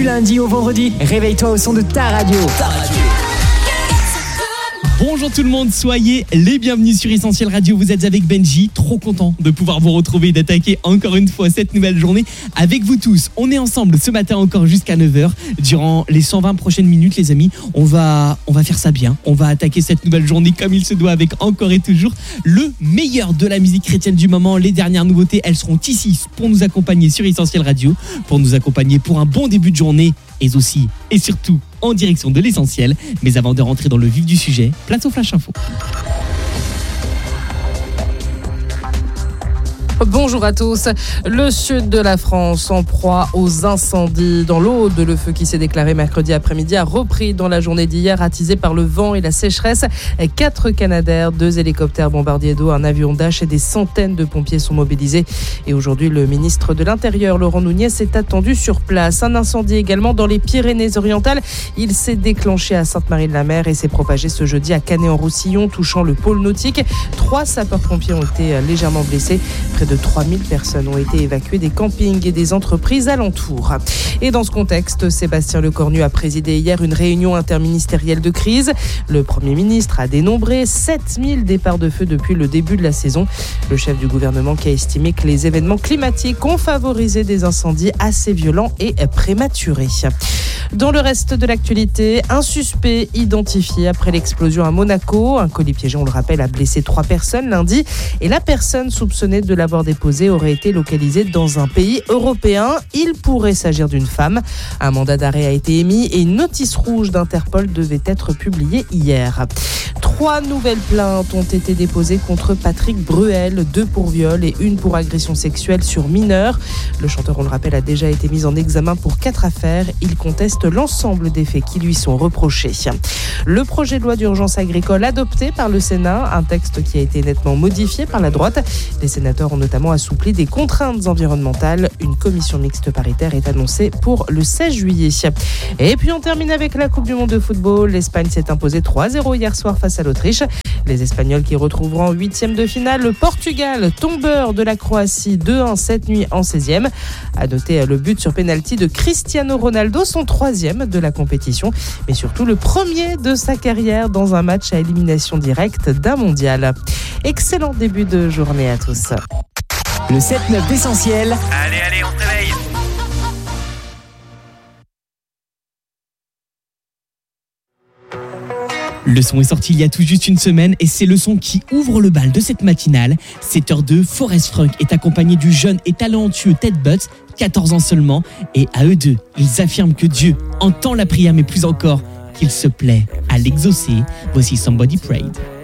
lundi au vendredi, réveille-toi au son de ta radio. Bonjour tout le monde, soyez les bienvenus sur Essentiel Radio. Vous êtes avec Benji, trop content de pouvoir vous retrouver et d'attaquer encore une fois cette nouvelle journée avec vous tous. On est ensemble ce matin encore jusqu'à 9h. Durant les 120 prochaines minutes, les amis, on va faire ça bien. On va attaquer cette nouvelle journée comme il se doit avec encore et toujours le meilleur de la musique chrétienne du moment. Les dernières nouveautés, elles seront ici pour nous accompagner sur Essentiel Radio, pour nous accompagner pour un bon début de journée et aussi et surtout en direction de l'essentiel. Mais avant de rentrer dans le vif du sujet, place au Flash Info. Bonjour à tous. Le sud de la France en proie aux incendies. Dans l'Aude, le feu qui s'est déclaré mercredi après-midi a repris dans la journée d'hier, attisé par le vent et la sécheresse. 4 Canadair, 2 hélicoptères bombardiers d'eau, un avion Dash et des centaines de pompiers sont mobilisés. Et aujourd'hui, le ministre de l'Intérieur, Laurent Nunez, est attendu sur place. Un incendie également dans les Pyrénées-Orientales. Il s'est déclenché à Sainte-Marie-de-la-Mer et s'est propagé ce jeudi à Canet-en-Roussillon, touchant le pôle nautique. 3 sapeurs-pompiers ont été légèrement blessés. Près de 3000 personnes ont été évacuées des campings et des entreprises alentours. Et dans ce contexte, Sébastien Lecornu a présidé hier une réunion interministérielle de crise. Le Premier ministre a dénombré 7000 départs de feu depuis le début de la saison. Le chef du gouvernement qui a estimé que les événements climatiques ont favorisé des incendies assez violents et prématurés. Dans le reste de l'actualité, un suspect identifié après l'explosion à Monaco. Un colis piégé, on le rappelle, a blessé 3 personnes lundi. Et la personne soupçonnée de l'avoir déposé aurait été localisée dans un pays européen. Il pourrait s'agir d'une femme. Un mandat d'arrêt a été émis et une notice rouge d'Interpol devait être publiée hier. 3 nouvelles plaintes ont été déposées contre Patrick Bruel, 2 pour viol et 1 pour agression sexuelle sur mineur. Le chanteur, on le rappelle, a déjà été mis en examen pour 4 affaires. Il conteste l'ensemble des faits qui lui sont reprochés. Le projet de loi d'urgence agricole adopté par le Sénat, un texte qui a été nettement modifié par la droite. Les sénateurs ont notamment assoupli des contraintes environnementales. Une commission mixte paritaire est annoncée pour le 16 juillet. Et puis on termine avec la Coupe du Monde de football. L'Espagne s'est imposée 3-0 hier soir face à l'Autriche. Les Espagnols qui retrouveront en 8e de finale le Portugal, tombeur de la Croatie 2-1 cette nuit en 16e. À noter le but sur pénalty de Cristiano Ronaldo, son 3e de la compétition, mais surtout le premier de sa carrière dans un match à élimination directe d'un mondial. Excellent début de journée à tous. Le 7-9 d'Essentiel. Allez, on se réveille. Le son est sorti il y a tout juste une semaine et c'est le son qui ouvre le bal de cette matinale. 7h02, Forest Frunk est accompagné du jeune et talentueux Ted Butts, 14 ans seulement. Et à eux deux, ils affirment que Dieu entend la prière mais plus encore qu'il se plaît à l'exaucer. Voici Somebody Prayed.